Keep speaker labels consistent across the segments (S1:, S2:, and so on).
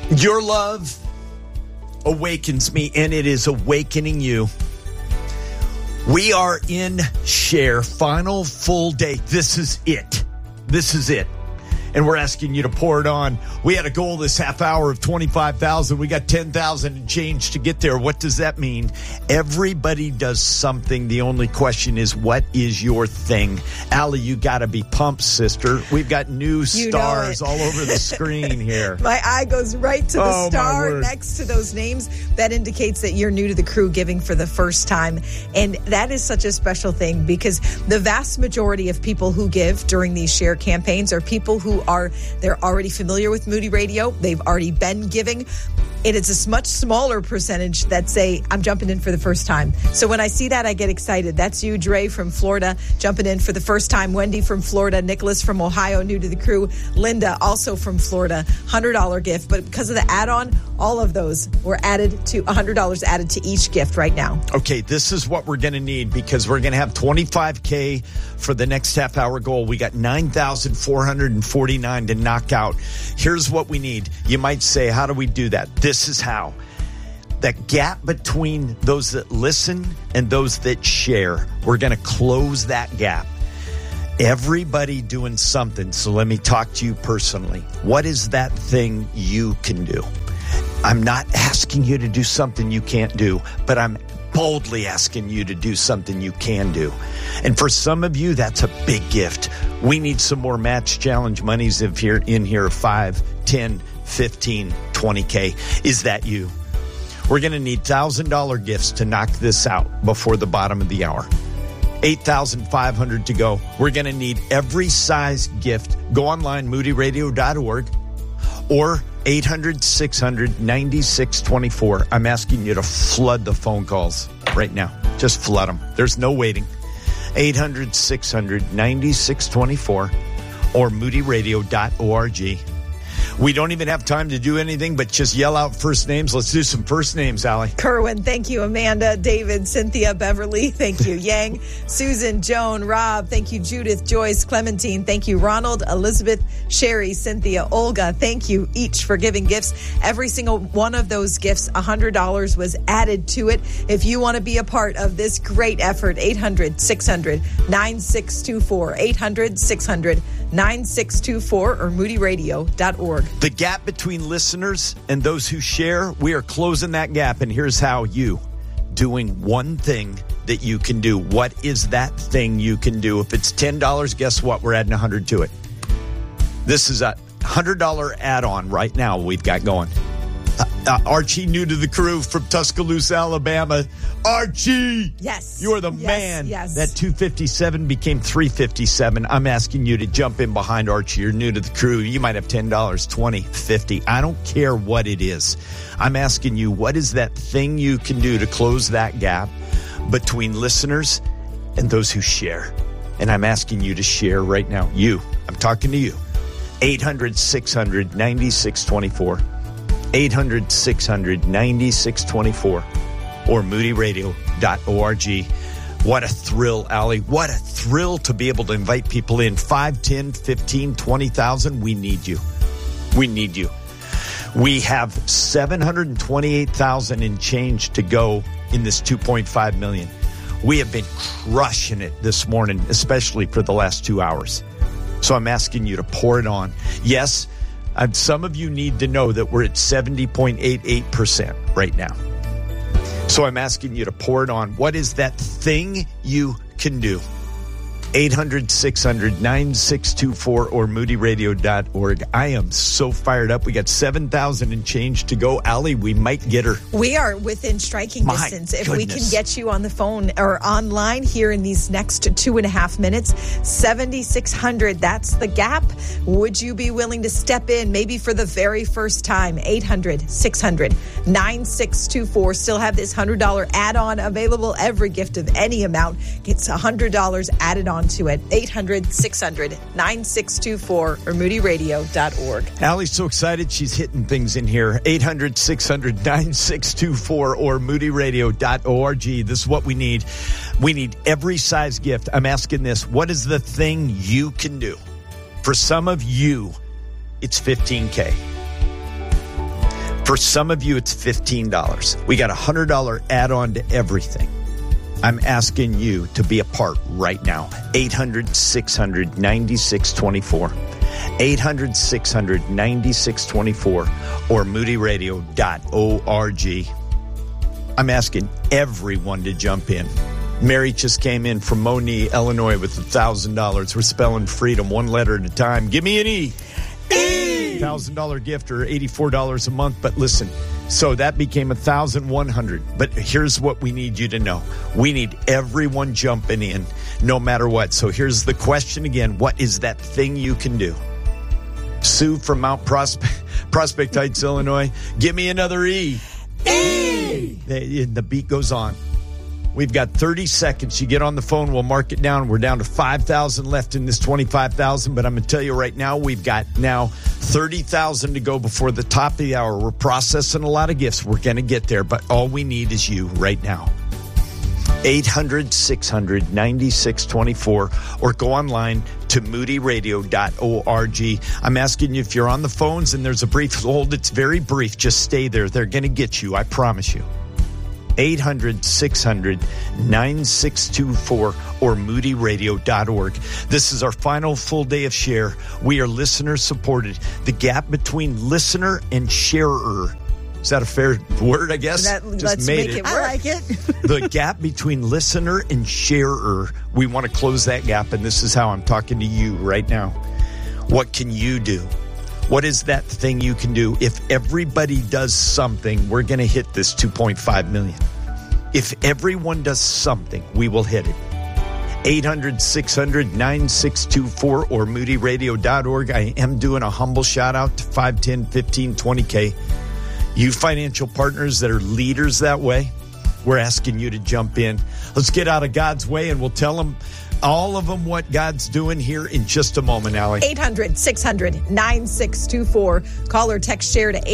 S1: Your love awakens me, and it is awakening you. We are in Share final full day. This is it. This is it. And we're asking you to pour it on. We had a goal this half hour of 25,000. We got 10,000 and change to get there. What does that mean? Everybody does something. The only question is, what is your thing? Allie, you got to be pumped, sister. We've got new stars all over the screen here.
S2: My eye goes right to the star next to those names. That indicates that you're new to the crew, giving for the first time. And that is such a special thing, because the vast majority of people who give during these Share campaigns are people who they're already familiar with Moody Radio. They've already been giving. And it's a much smaller percentage that say, I'm jumping in for the first time. So when I see that, I get excited. That's you, Dre from Florida, jumping in for the first time. Wendy from Florida. Nicholas from Ohio, new to the crew. Linda, also from Florida, $100 gift. But because of the add-on, all of those were added to $100 added to each gift right now.
S1: Okay, this is what we're going to need, because we're going to have 25K for the next half-hour goal. We got 9,449 to knock out. Here's what we need. You might say, how do we do that? This is how. That gap between those that listen and those that share, we're going to close that gap. Everybody doing something. So let me talk to you personally. What is that thing you can do? I'm not asking you to do something you can't do, but I'm boldly asking you to do something you can do. And for some of you, that's a big gift. We need some more match challenge monies in here, 5, 10, 15, 20K. Is that you? We're going to need $1,000 gifts to knock this out before the bottom of the hour. 8,500 to go. We're going to need every size gift. Go online, moodyradio.org, or 800-600-9624. I'm asking you to flood the phone calls right now. Just flood them. There's no waiting. 800-600-9624 or moodyradio.org. We don't even have time to do anything but just yell out first names. Let's do some first names, Allie.
S2: Kerwin, thank you. Amanda, David, Cynthia, Beverly, thank you. Yang, Susan, Joan, Rob, thank you. Judith, Joyce, Clementine, thank you. Ronald, Elizabeth, Sherry, Cynthia, Olga, thank you each for giving gifts. Every single one of those gifts, $100 was added to it. If you want to be a part of this great effort, 800-600-9624, 800-600-9624 or moodyradio.org.
S1: The gap between listeners and those who share, we are closing that gap. And here's how: you doing one thing that you can do. What is that thing you can do? If it's $10, guess what? We're adding 100 to it. This is a $100 add-on right now we've got going. Archie, new to the crew from Tuscaloosa, Alabama. Archie!
S2: Yes.
S1: You are the man.
S2: Yes.
S1: That 257 became 357. I'm asking you to jump in behind Archie. You're new to the crew. You might have $10, 20, 50. I don't care what it is. I'm asking you, what is that thing you can do to close that gap between listeners and those who share? And I'm asking you to share right now. You. I'm talking to you. 800-600-9624. 800-600-9624 or moodyradio.org. What a thrill, Allie. What a thrill to be able to invite people in. 5, 10, 15, 20,000. We need you. We need you. We have 728,000 in change to go in this 2.5 million. We have been crushing it this morning, especially for the last 2 hours. So I'm asking you to pour it on. Yes, some of you need to know that we're at 70.88% right now. So I'm asking you to pour it on. What is that thing you can do? 800-600-9624 or moodyradio.org. I am so fired up. We got 7,000 and change to go. Allie, we might get her.
S2: We are within striking distance. If we can get you on the phone or online here in these next 2.5 minutes, 7,600, that's the gap. Would you be willing to step in maybe for the very first time? 800-600-9624. Still have this $100 add-on available. Every gift of any amount gets $100 added on to it. 800-600-9624 or moodyradio.org.
S1: Allie's so excited she's hitting things in here. 800-600-9624 or moodyradio.org. This is what we need. We need every size gift. I'm asking this. What is the thing you can do? For some of you, it's 15K. For some of you, it's $15. We got a $100 add-on to everything. I'm asking you to be a part right now. 800-600-9624. 800-600-9624 or moodyradio.org. I'm asking everyone to jump in. Mary just came in from Moni, Illinois with $1,000. We're spelling freedom one letter at a time. Give me an E. $1,000 gift or $84 a month. But listen, so that became $1,100. But here's what we need you to know. We need everyone jumping in no matter what. So here's the question again. What is that thing you can do? Sue from Mount Prospect Heights, Illinois. Give me another E. E. The beat goes on. We've got 30 seconds. You get on the phone, we'll mark it down. We're down to 5,000 left in this 25,000. But I'm going to tell you right now, we've got now 30,000 to go before the top of the hour. We're processing a lot of gifts. We're going to get there. But all we need is you right now. 800-600-9624 or go online to moodyradio.org. I'm asking you if you're on the phones and there's a brief hold. It's very brief. Just stay there. They're going to get you. I promise you. 800-600-9624 or moodyradio.org. This is our final full day of share. We are listener supported. The gap between listener and sharer. Is that a fair word, I guess?
S2: Let's make it work. I like it.
S1: The gap between listener and sharer. We want to close that gap, and this is how I'm talking to you right now. What can you do? What is that thing you can do? If everybody does something, we're going to hit this 2.5 million. If everyone does something, we will hit it. 800-600-9624 or moodyradio.org. I am doing a humble shout out to 5, 10, 15, 20K. You financial partners that are leaders that way, we're asking you to jump in. Let's get out of God's way, and we'll tell them, all of them, what God's doing here in just a moment, Allie.
S2: 800-600-9624. Call or text share to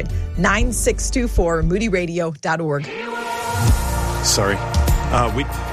S2: 800-600-9624, moodyradio.org.
S1: Sorry.